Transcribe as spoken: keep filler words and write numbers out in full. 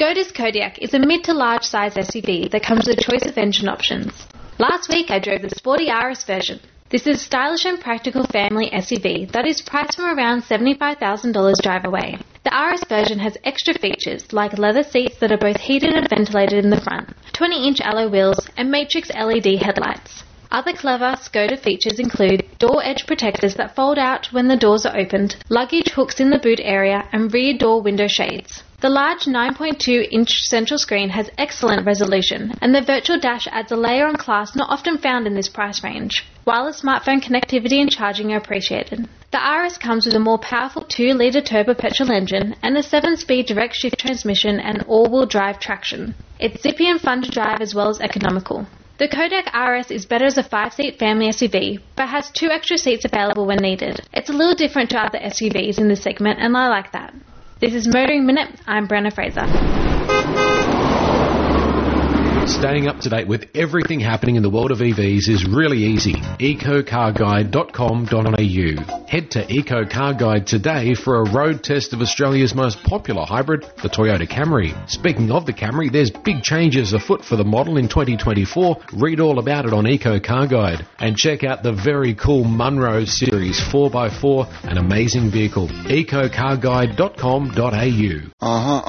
Skoda's Kodiaq is a mid to large size S U V that comes with a choice of engine options. Last week I drove the sporty R S version. This is a stylish and practical family S U V that is priced from around seventy-five thousand dollars drive away. The R S version has extra features like leather seats that are both heated and ventilated in the front, twenty inch alloy wheels and matrix L E D headlights. Other clever Skoda features include door edge protectors that fold out when the doors are opened, luggage hooks in the boot area and rear door window shades. The large nine point two inch central screen has excellent resolution, and the virtual dash adds a layer on class not often found in this price range. Wireless smartphone connectivity and charging are appreciated. The R S comes with a more powerful two litre turbo petrol engine and a seven speed direct shift transmission and all-wheel drive traction. It's zippy and fun to drive as well as economical. The Kodiaq R S is better as a five seat family S U V, but has two extra seats available when needed. It's a little different to other S U Vs in this segment, and I like that. This is Motoring Minute. I'm Brenna Fraser. Staying up to date with everything happening in the world of E Vs is really easy. eco car guide dot com dot a u. Head to EcoCarGuide today for a road test of Australia's most popular hybrid, the Toyota Camry. Speaking of the Camry, there's big changes afoot for the model in twenty twenty-four. Read all about it on EcoCarGuide. And check out the very cool Munro Series four by four, an amazing vehicle. eco car guide dot com dot a u. Uh-huh.